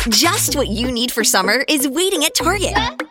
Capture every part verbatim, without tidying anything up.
Just what you need for summer is waiting at Target.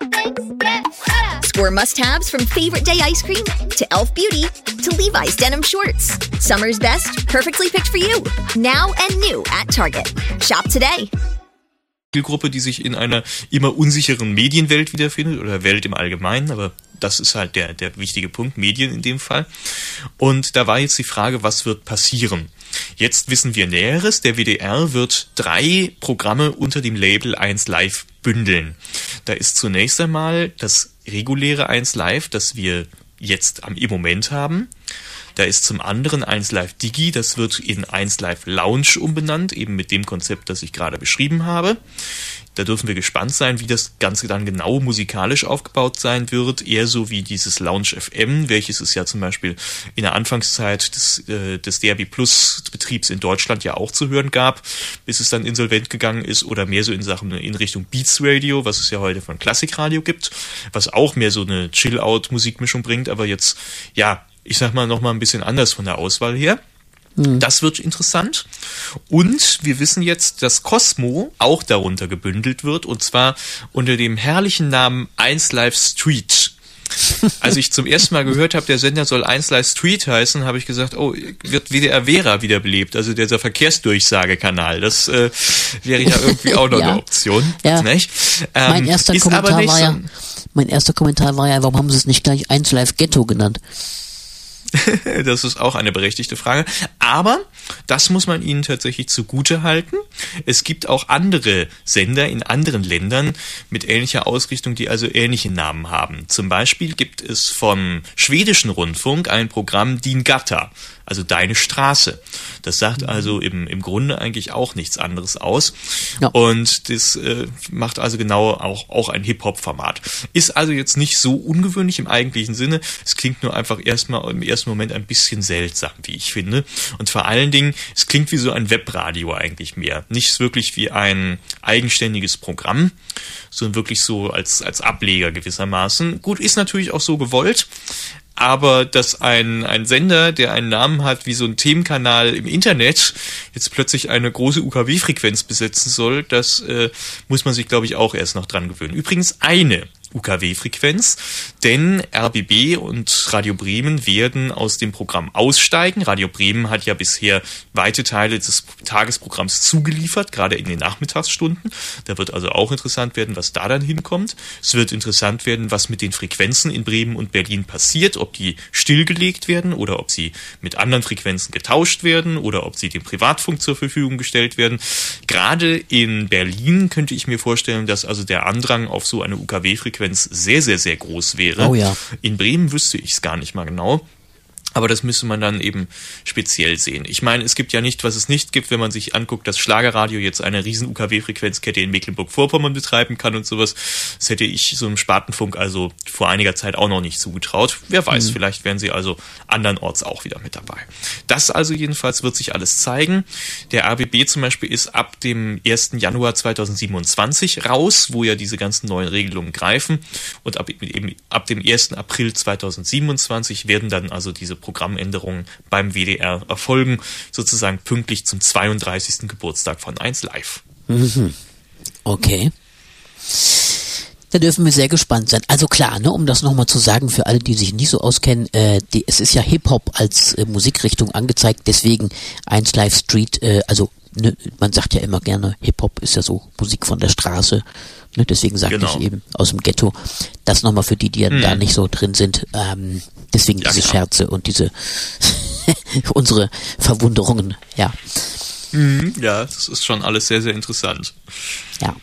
Score must-haves from Favorite Day ice cream to Elf Beauty to Levi's denim shorts. Summer's best, perfectly picked for you. Now and new at Target. Shop today. Gruppe, die sich in einer immer unsicheren Medienwelt wiederfindet oder Welt im Allgemeinen, aber das ist halt der, der wichtige Punkt, Medien in dem Fall. Und da war jetzt die Frage, was wird passieren? Jetzt wissen wir Näheres. Der W D R wird drei Programme unter dem Label eins Live bündeln. Da ist zunächst einmal das reguläre eins Live, das wir jetzt am, im Moment haben. Da ist zum anderen eins Live Digi, das wird in eins Live Lounge umbenannt, eben mit dem Konzept, das ich gerade beschrieben habe. Da dürfen wir gespannt sein, wie das Ganze dann genau musikalisch aufgebaut sein wird, eher so wie dieses Lounge F M, welches es ja zum Beispiel in der Anfangszeit des, äh, des D A B Plus Betriebs in Deutschland ja auch zu hören gab, bis es dann insolvent gegangen ist, oder mehr so in Sachen in Richtung Beats Radio, was es ja heute von Klassikradio gibt, was auch mehr so eine Chill-Out-Musikmischung bringt, aber jetzt, ja, ich sag mal, noch mal ein bisschen anders von der Auswahl her. Mhm. Das wird interessant. Und wir wissen jetzt, dass Cosmo auch darunter gebündelt wird, und zwar unter dem herrlichen Namen eins Live Street. Als ich zum ersten Mal gehört habe, der Sender soll eins Live Street heißen, habe ich gesagt, oh, wird W D R Vera wiederbelebt, also dieser Verkehrsdurchsagekanal. Das äh, wäre ja irgendwie auch noch ja. eine Option. Ja. Nicht? Ähm, mein erster Kommentar war ja, so mein erster Kommentar war ja, warum haben sie es nicht gleich eins Live Ghetto genannt? Das ist auch eine berechtigte Frage. Aber das muss man ihnen tatsächlich zugute halten. Es gibt auch andere Sender in anderen Ländern mit ähnlicher Ausrichtung, die also ähnliche Namen haben. Zum Beispiel gibt es vom schwedischen Rundfunk ein Programm Din Gata, also Deine Straße. Das sagt also im, im Grunde eigentlich auch nichts anderes aus. Ja. Und das äh, macht also genau auch, auch ein Hip-Hop-Format. Ist also jetzt nicht so ungewöhnlich im eigentlichen Sinne. Es klingt nur einfach erstmal im ersten Moment ein bisschen seltsam, wie ich finde. Und vor allen Dingen, es klingt wie so ein Webradio eigentlich mehr. Nicht wirklich wie ein eigenständiges Programm, sondern wirklich so als, als Ableger gewissermaßen. Gut, ist natürlich auch so gewollt. Aber dass ein, ein Sender, der einen Namen hat wie so ein Themenkanal im Internet, jetzt plötzlich eine große U K W-Frequenz besetzen soll, das äh, muss man sich, glaube ich, auch erst noch dran gewöhnen. Übrigens eine U K W-Frequenz, denn R B B und Radio Bremen werden aus dem Programm aussteigen. Radio Bremen hat ja bisher weite Teile des Tagesprogramms zugeliefert, gerade in den Nachmittagsstunden. Da wird also auch interessant werden, was da dann hinkommt. Es wird interessant werden, was mit den Frequenzen in Bremen und Berlin passiert, ob die stillgelegt werden oder ob sie mit anderen Frequenzen getauscht werden oder ob sie dem Privatfunk zur Verfügung gestellt werden. Gerade in Berlin könnte ich mir vorstellen, dass also der Andrang auf so eine U K W-Frequenz sehr, sehr, sehr groß wäre. Oh ja. In Bremen wüsste ich es gar nicht mal genau. Aber das müsste man dann eben speziell sehen. Ich meine, es gibt ja nicht, was es nicht gibt, wenn man sich anguckt, dass Schlagerradio jetzt eine riesen U K W-Frequenzkette in Mecklenburg-Vorpommern betreiben kann und sowas. Das hätte ich so einem Spartenfunk also vor einiger Zeit auch noch nicht zugetraut. Wer weiß, mhm. vielleicht wären sie also andernorts auch wieder mit dabei. Das also jedenfalls wird sich alles zeigen. Der R B B zum Beispiel ist ab dem ersten Januar zweitausendsiebenundzwanzig raus, wo ja diese ganzen neuen Regelungen greifen. Und ab, eben ab dem ersten April zweitausendsiebenundzwanzig werden dann also diese Programmänderungen beim W D R erfolgen, sozusagen pünktlich zum zweiunddreißigsten Geburtstag von eins Live. Mhm. Okay. Da dürfen wir sehr gespannt sein. Also klar, ne, um das nochmal zu sagen, für alle, die sich nicht so auskennen, äh, die, es ist ja Hip-Hop als äh, Musikrichtung angezeigt, deswegen eins Live Street, äh, also ne, man sagt ja immer gerne, Hip-Hop ist ja so Musik von der Straße, ne, deswegen sagte genau. ich eben aus dem Ghetto. Das nochmal für die, die ja hm. da nicht so drin sind, ähm, deswegen ja, diese genau. Scherze und diese unsere Verwunderungen, ja. Mhm, ja, das ist schon alles sehr, sehr interessant. Ja.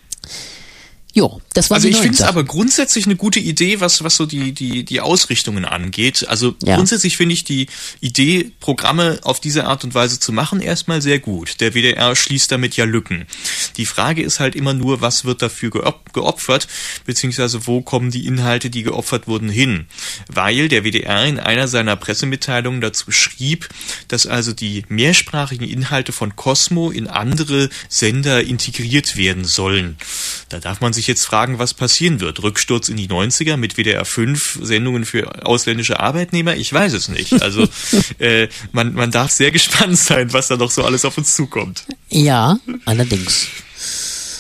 Jo, das war also die ich finde es Sachen. aber grundsätzlich eine gute Idee, was was so die die die Ausrichtungen angeht. Also ja. grundsätzlich finde ich die Idee, Programme auf diese Art und Weise zu machen, erstmal sehr gut. Der W D R schließt damit ja Lücken. Die Frage ist halt immer nur, was wird dafür geop- geopfert, beziehungsweise wo kommen die Inhalte, die geopfert wurden, hin? Weil der W D R in einer seiner Pressemitteilungen dazu schrieb, dass also die mehrsprachigen Inhalte von Cosmo in andere Sender integriert werden sollen. Da darf man sich jetzt fragen, was passieren wird. Rücksturz in die neunziger mit W D R fünf Sendungen für ausländische Arbeitnehmer? Ich weiß es nicht. Also äh, man, man darf sehr gespannt sein, was da noch so alles auf uns zukommt. Ja, allerdings.